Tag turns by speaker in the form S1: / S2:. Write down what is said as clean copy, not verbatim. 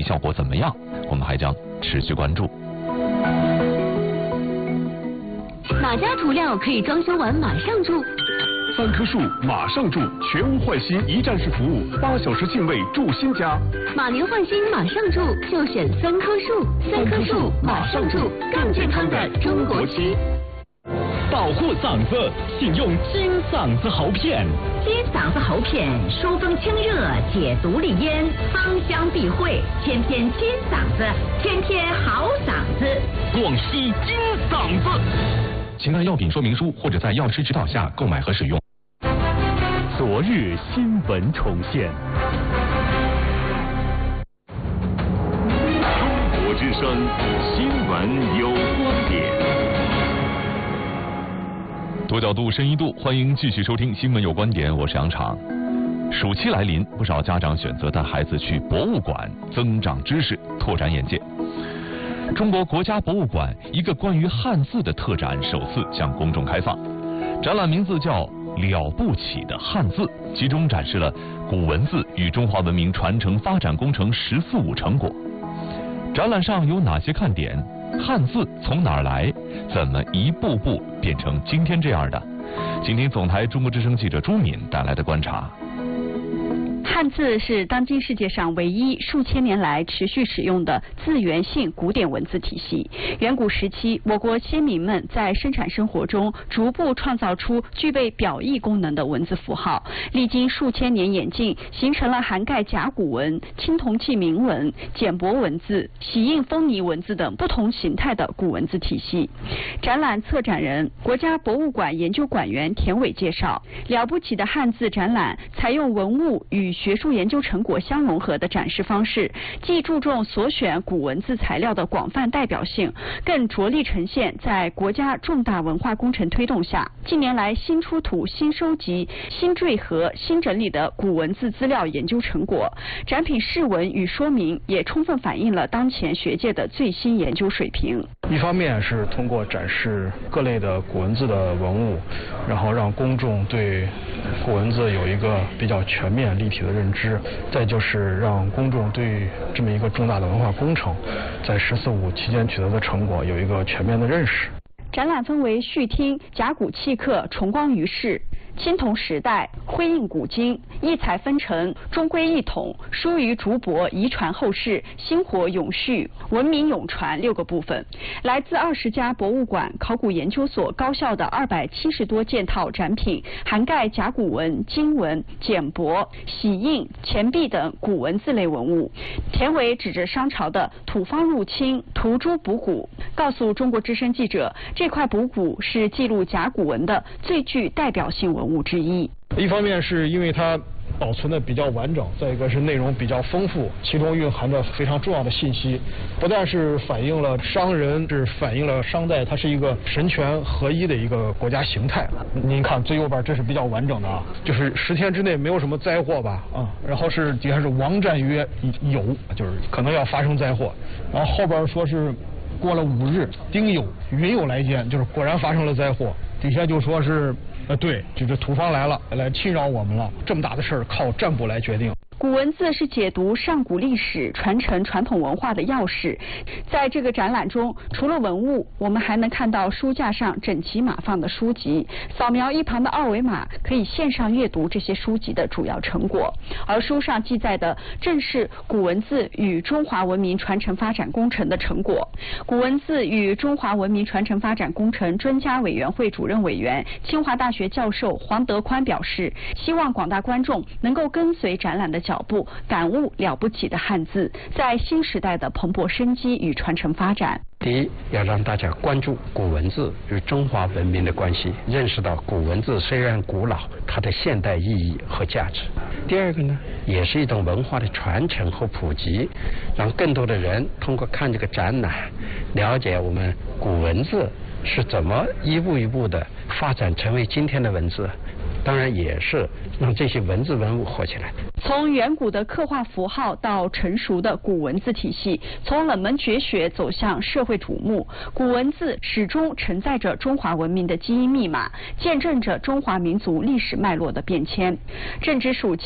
S1: 底效果怎么样？我们还将持续关注。
S2: 哪家涂料可以装修完马上住
S3: ？3棵树马上住，全屋换新一站式服务，8小时净位住新家。
S2: 马年换新马上住，就选3棵树。3棵树马上住，更健康的中国区。
S4: 保护嗓子，请用金嗓子喉片。
S5: 金嗓子喉片疏风清热，解毒利咽，芳香避秽，天天金嗓子，天天好嗓子。
S4: 广西金嗓子。
S1: 请看药品说明书或者在药师指导下购买和使用。
S4: 昨日新闻重现。
S3: 中国之声新闻有观点。
S1: 多角度，深一度，欢迎继续收听《新闻有观点》，我是杨常。暑期来临，不少家长选择带孩子去博物馆增长知识，拓展眼界。中国国家博物馆一个关于汉字的特展首次向公众开放，展览名字叫《了不起的汉字》，其中展示了古文字与中华文明传承发展工程“14·5”成果。展览上有哪些看点？汉字从哪儿来？怎么一步步变成今天这样的？请听总台中国之声记者朱敏带来的观察。
S6: 汉字是当今世界上唯一数千年来持续使用的字源性古典文字体系。远古时期，我国先民们在生产生活中逐步创造出具备表意功能的文字符号，历经数千年演进，形成了涵盖甲骨文、青铜器铭文、简帛文字、玺印封泥文字等不同形态的古文字体系。展览策展人、国家博物馆研究馆员田伟介绍，了不起的汉字展览采用文物与学术研究成果相融合的展示方式，既注重所选古文字材料的广泛代表性，更着力呈现在国家重大文化工程推动下，近年来新出土、新收集、新缀合、新整理的古文字资料研究成果。展品释文与说明也充分反映了当前学界的最新研究水平。
S7: 一方面是通过展示各类的古文字的文物，然后让公众对古文字有一个比较全面立体的认知，再就是让公众对这么一个重大的文化工程在“14·5”期间取得的成果有一个全面的认识。
S6: 展览分为序厅、甲骨契刻、重光于世、青铜时代、徽印古今、异彩纷呈、中规一统、疏于竹帛、遗传后世、薪火永续、文明永传6个部分。来自20家博物馆、考古研究所、高校的270多件套展品，涵盖甲骨文、金文、简帛、玺印、钱币等古文字类文物。田伟指着商朝的土方入侵、涂朱补骨，告诉中国之声记者，这块补骨是记录甲骨文的最具代表性文物之一。
S7: 一方面是因为它保存的比较完整，再一个是内容比较丰富，其中蕴含着非常重要的信息，不但是反映了商人，是反映了商代它是一个神权合一的一个国家形态。您看最右边这是比较完整的啊，就是10天之内没有什么灾祸吧然后是底下是王战曰有，就是可能要发生灾祸，然后后边说是过了5日丁酉云有来见，就是果然发生了灾祸，底下就说是对，就是土方来了，来侵扰我们了，这么大的事儿靠占卜来决定。
S6: 古文字是解读上古历史、传承传统文化的钥匙。在这个展览中，除了文物，我们还能看到书架上整齐码放的书籍，扫描一旁的二维码，可以线上阅读这些书籍的主要成果。而书上记载的正是古文字与中华文明传承发展工程的成果。古文字与中华文明传承发展工程专家委员会主任委员、清华大学教授黄德宽表示，希望广大观众能够跟随展览的脚步，感悟了不起的汉字在新时代的蓬勃生机与传承发展。
S8: 第一，要让大家关注古文字与中华文明的关系，认识到古文字虽然古老，它的现代意义和价值。第二个呢，也是一种文化的传承和普及，让更多的人通过看这个展览，了解我们古文字是怎么一步一步的发展成为今天的文字，当然也是让这些文字文物活起来。
S6: 从远古的刻画符号到成熟的古文字体系，从冷门绝学走向社会瞩目，古文字始终承载着中华文明的基因密码，见证着中华民族历史脉络的变迁。正值暑期